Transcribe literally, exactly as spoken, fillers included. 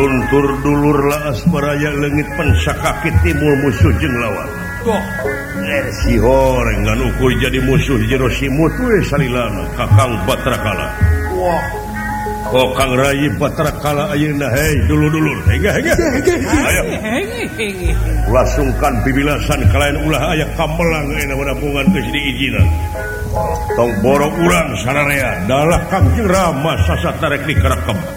luntur dulurlah asmaraya legit pensakaki timur musuh jeung lawan si horeng ngan ukur jadi musuh jero si mutu salilana Kakang Batrakala. Wah. Oh Kang Rai Batrakala ayeuna hei dulu-dulur. Hege hege. Ayo. Lasungkan bibilasan kalayan ulah aya kamelang aya nabungan geus diijinan. Tong borok urang sararea dalah Kangjeng Rama sasatarek dikerekep.